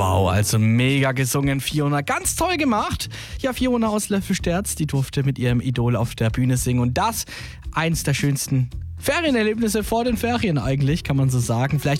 Wow, also mega gesungen, Fiona. Ganz toll gemacht. Ja, Fiona aus Löffelsterz, die durfte mit ihrem Idol auf der Bühne singen. Und das eins der schönsten Ferienerlebnisse vor den Ferien eigentlich, kann man so sagen. Vielleicht